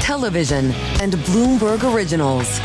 television, and Bloomberg Originals.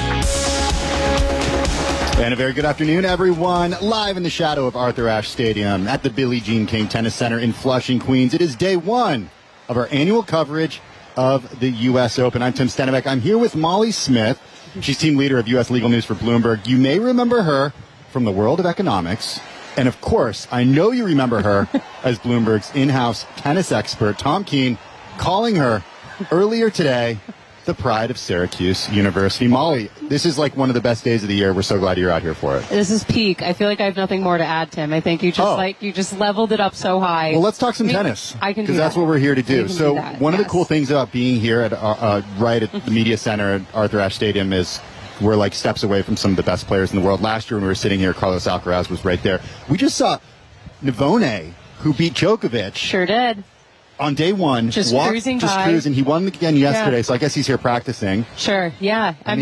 And a very good afternoon, everyone. Live in the shadow of Arthur Ashe Stadium at the Billie Jean King Tennis Center in Flushing, Queens. It is day one of our annual coverage of the U.S. Open. I'm Tim Stenbeck. I'm here with Molly Smith. She's team leader of U.S. Legal News for Bloomberg. You may remember her from the world of economics. And, of course, I know you remember her as Bloomberg's in-house tennis expert, Tom Keene, calling her earlier today the pride of Syracuse University. Molly, this is like one of the best days of the year. We're so glad you're out here for it. This is peak. I feel like I have nothing more to add, Tim. I think you just leveled it up so high. Well, let's talk some tennis. I can do that. Because that's what we're here to do. So one of the cool things about being here at right at the media center at Arthur Ashe Stadium is we're like steps away from some of the best players in the world. Last year when we were sitting here, Carlos Alcaraz was right there. We just saw Navone, who beat Djokovic. Sure did. On day one, just cruising. He won again yesterday, so I guess he's here practicing. Sure, yeah. I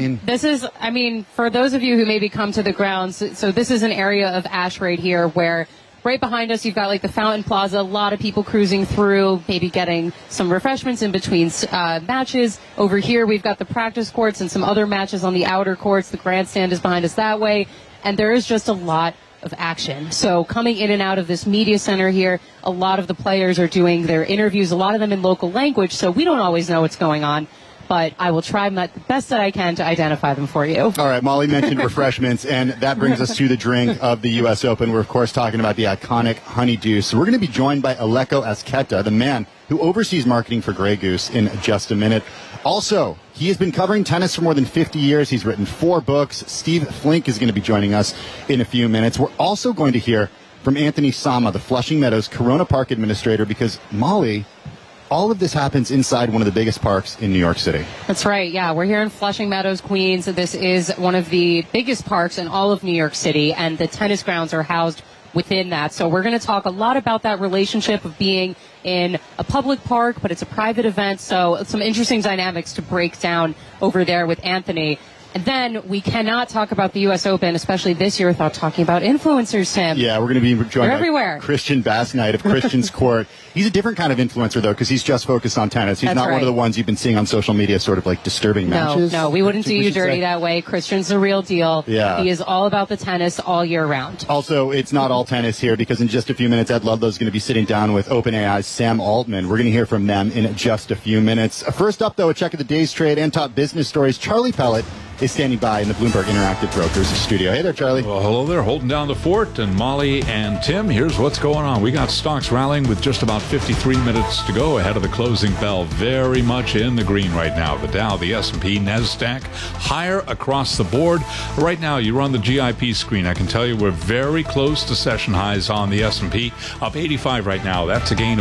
mean, for those of you who maybe come to the grounds, so this is an area of Ashe right here where right behind us you've got like the Fountain Plaza, a lot of people cruising through, maybe getting some refreshments in between matches. Over here we've got the practice courts and some other matches on the outer courts. The grandstand is behind us that way, and there is just a lot of action. So coming in and out of this media center here, a lot of the players are doing their interviews, a lot of them in local language, so we don't always know what's going on, but I will try the best that I can to identify them for you. All right, Molly mentioned refreshments, and that brings us to the drink of the U.S. Open. We're, of course, talking about the iconic Honeydew. So we're going to be joined by Aleko Azqueta, the man who oversees marketing for Grey Goose, in just a minute. Also, he has been covering tennis for more than 50 years. He's written 4 books. Steve Flink is going to be joining us in a few minutes. We're also going to hear from Anthony Sama, the Flushing Meadows Corona Park administrator, because, Molly, all of this happens inside one of the biggest parks in New York City. That's right, yeah. We're here in Flushing Meadows, Queens. This is one of the biggest parks in all of New York City, and the tennis grounds are housed within that. So we're going to talk a lot about that relationship of being in a public park, but it's a private event. So some interesting dynamics to break down over there with Anthony. And then we cannot talk about the U.S. Open, especially this year, without talking about influencers, Tim. Yeah, we're going to be joined by Christian Bass-Knight of Christian's Court. He's a different kind of influencer, though, because he's just focused on tennis. He's not one of the ones you've been seeing on social media sort of like disturbing matches. No, we wouldn't do you dirty that way. Christian's the real deal. Yeah. He is all about the tennis all year round. Also, it's not all tennis here, because in just a few minutes, Ed Ludlow is going to be sitting down with OpenAI's Sam Altman. We're going to hear from them in just a few minutes. First up, though, a check of the day's trade and top business stories. Charlie Pellet is standing by in the Bloomberg Interactive Brokers studio. Hey there, Charlie. Well, hello there. Holding down the fort. And Molly and Tim, here's what's going on. We got stocks rallying with just about 53 minutes to go ahead of the closing bell. Very much in the green right now. The Dow, the S&P, NASDAQ, higher across the board. Right now, you run the GIP screen. I can tell you we're very close to session highs on the S&P. Up 85 right now. That's a gain of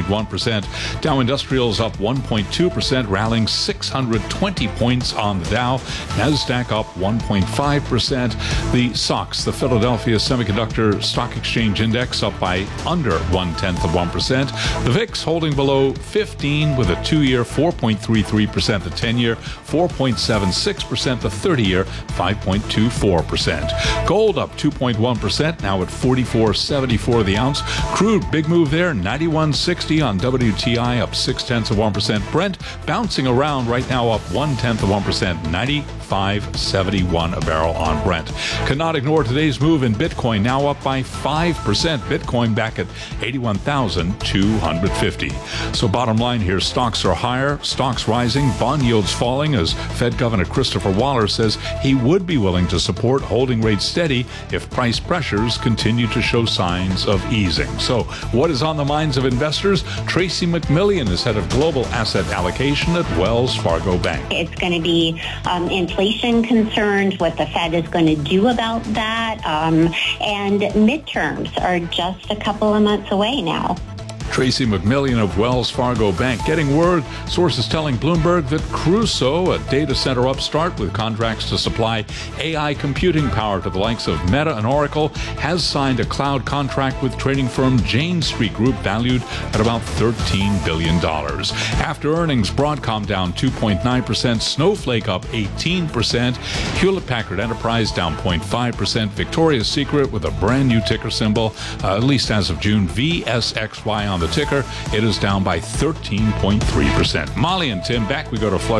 1.1%. Dow Industrials up 1.2%, rallying 620 points on the Dow. NASDAQ up 1.5%. The SOX, the Philadelphia Semiconductor Stock Exchange Index, up by under 0.1%. The VIX holding below 15 with a 2-year 4.33%, the 10-year 4.76%, the 30-year 5.24%. Gold up 2.1%, now at $44.74 the ounce. Crude, big move there, 91.60 on WTI, up 0.6%. Brent bouncing around right now, up 0.1%, 95.71 a barrel on Brent. Cannot ignore today's move in Bitcoin, now up by 5%. Bitcoin back at 81,250. So bottom line here, stocks are higher, stocks rising, bond yields falling as Fed Governor Christopher Waller says he would be willing to support holding rates steady if price pressures continue to show signs of easing. So what is on the minds of investors? Tracy McMillian is head of global asset allocation at Wells Fargo Bank. It's going to be inflation concerns, what the Fed is going to do about that, and midterms are just a couple of months away now. Tracy McMillian of Wells Fargo Bank getting word, sources telling Bloomberg that Crusoe, a data center upstart with contracts to supply AI computing power to the likes of Meta and Oracle, has signed a cloud contract with trading firm Jane Street Group valued at about $13 billion. After earnings, Broadcom down 2.9%, Snowflake up 18%, Hewlett-Packard Enterprise down 0.5%, Victoria's Secret with a brand new ticker symbol, at least as of June, VSXY on the ticker. It is down by 13.3%. Molly and Tim, back we go to Flush.